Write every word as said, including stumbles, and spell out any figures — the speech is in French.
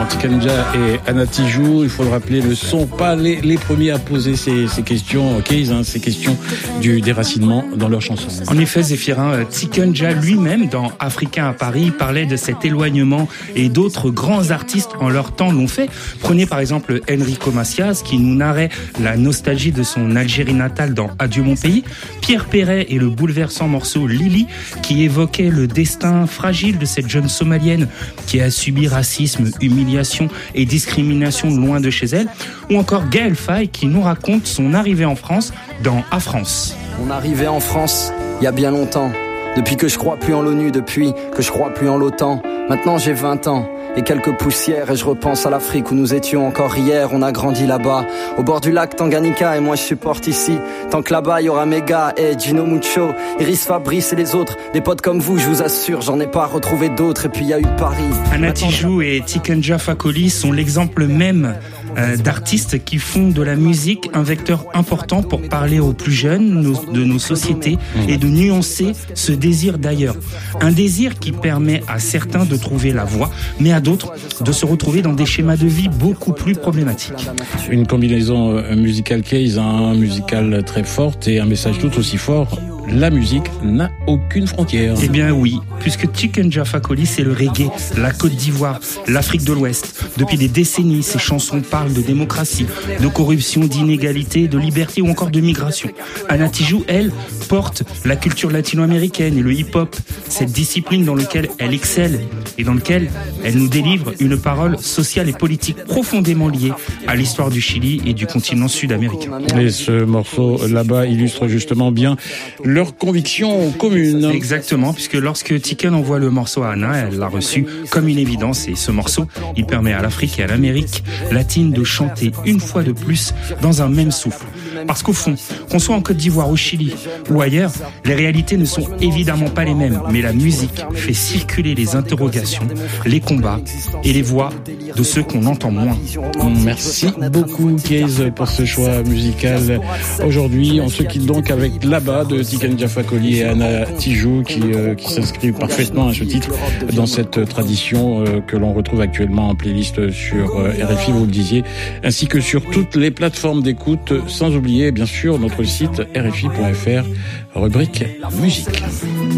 Tiken Jah et Anna Tijoux. Il faut le rappeler, ne sont pas les, les premiers à poser ces, ces questions, ok, hein, ces questions du déracinement dans leurs chansons. En effet, Zéphirin, Tiken Jah lui-même, dans Africain à Paris, parlait de cet éloignement et d'autres grands artistes en leur temps l'ont fait. Prenez par exemple Enrico Macias, qui nous narrait la nostalgie de son Algérie natale dans Adieu mon pays. Pierre Perret et le bouleversant morceau Lili, qui évoquait le destin fragile de cette jeune Somalienne qui a subi racisme, humiliation et discrimination loin de chez elle. Ou encore Gaël Faye, qui nous raconte son arrivée en France dans A France. Mon arrivée en France, il y a bien longtemps. Depuis que je crois plus en l'ONU, depuis que je crois plus en l'OTAN. Maintenant j'ai vingt ans et quelques poussières et je repense à l'Afrique où nous étions encore hier. On a grandi là-bas, au bord du lac Tanganyika, et moi je supporte ici. Tant que là-bas il y aura Mega, et Gino Mucho, Iris Fabrice et les autres. Des potes comme vous, je vous assure, j'en ai pas retrouvé d'autres. Et puis il y a eu Paris. Anna Tijoux et Tiken Jah Fakoly sont l'exemple même euh, d'artistes qui font de la musique un vecteur important pour parler aux plus jeunes nos, de nos sociétés et de nuancer ce désir d'ailleurs. Un désir qui permet à certains de trouver la voie, mais à d'autres de se retrouver dans des schémas de vie beaucoup plus problématiques. Une combinaison musicale case, un musical très forte et un message tout aussi fort. La musique n'a aucune frontière. Eh bien oui, puisque Tiken Jah Fakoly, c'est le reggae, la Côte d'Ivoire, l'Afrique de l'Ouest. Depuis des décennies, ses chansons parlent de démocratie, de corruption, d'inégalité, de liberté ou encore de migration. Anna Tijoux, elle, porte la culture latino-américaine et le hip-hop, cette discipline dans laquelle elle excelle et dans laquelle elle nous délivre une parole sociale et politique profondément liée à l'histoire du Chili et du continent sud-américain. Et ce morceau là-bas illustre justement bien leurs convictions communes. Exactement, puisque lorsque Tiken envoie le morceau à Anna, elle l'a reçu comme une évidence, et ce morceau, il permet à l'Afrique et à l'Amérique latine de chanter une fois de plus dans un même souffle. Parce qu'au fond, qu'on soit en Côte d'Ivoire, au Chili ou ailleurs, les réalités ne sont évidemment pas les mêmes, mais la musique fait circuler les interrogations, les combats et les voix de ceux qu'on entend moins. Merci beaucoup, Case, pour ce choix musical. Aujourd'hui, on se quitte donc avec Là-bas de Tiken Jah Fakoly et Anna Tijoux qui, euh, qui s'inscrivent parfaitement à ce titre dans cette tradition euh, que l'on retrouve actuellement en playlist sur euh, R F I, vous le disiez, ainsi que sur toutes les plateformes d'écoute, sans oublier bien sûr notre site R F I point F R, rubrique musique.